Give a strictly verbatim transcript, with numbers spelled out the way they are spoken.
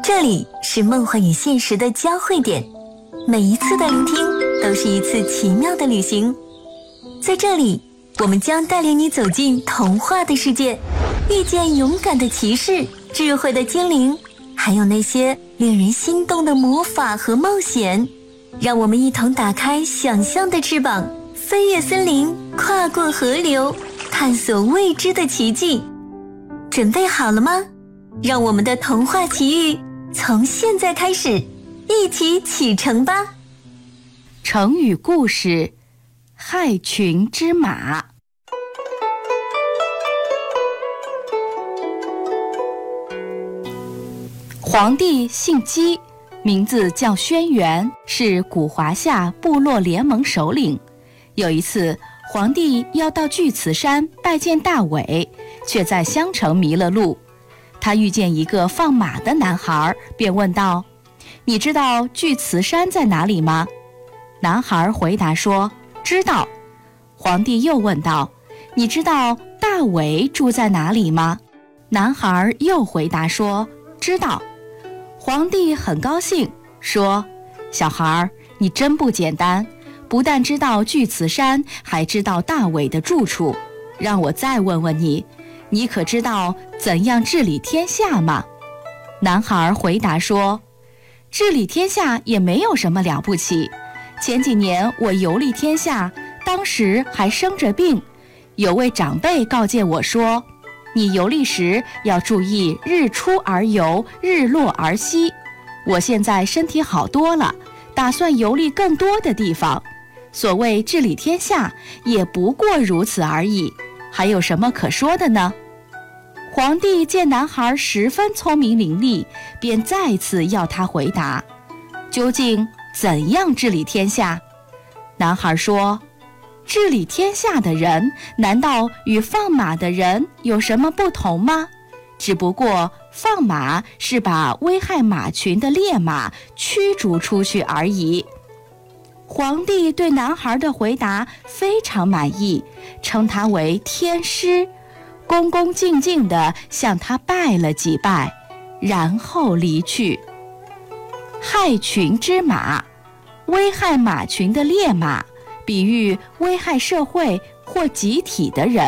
这里是梦幻与现实的交汇点，每一次的聆听都是一次奇妙的旅行。在这里，我们将带领你走进童话的世界，遇见勇敢的骑士、智慧的精灵，还有那些令人心动的魔法和冒险。让我们一同打开想象的翅膀，飞越森林，跨过河流，探索未知的奇迹。准备好了吗？让我们的童话奇遇从现在开始，一起启程吧。 成语故事：害群之马。皇帝姓姬，名字叫轩辕，是古华夏部落联盟首领。有一次，皇帝要到巨慈山拜见大伟，却在襄城迷了路。他遇见一个放马的男孩，便问道：你知道巨慈山在哪里吗？男孩回答说：知道。皇帝又问道：你知道大伟住在哪里吗？男孩又回答说：知道。皇帝很高兴，说：小孩，你真不简单，不但知道巨慈山，还知道大伟的住处。让我再问问你，你可知道怎样治理天下吗？男孩回答说：治理天下也没有什么了不起。前几年我游历天下，当时还生着病，有位长辈告诫我说，你游历时要注意日出而游，日落而息。我现在身体好多了，打算游历更多的地方。所谓治理天下，也不过如此而已，还有什么可说的呢？皇帝见男孩十分聪明伶俐，便再次要他回答，究竟怎样治理天下？男孩说，治理天下的人，难道与放马的人有什么不同吗？只不过放马是把危害马群的烈马驱逐出去而已。皇帝对男孩的回答非常满意，称他为天师，恭恭敬敬地向他拜了几拜，然后离去。害群之马，危害马群的烈马，比喻危害社会或集体的人。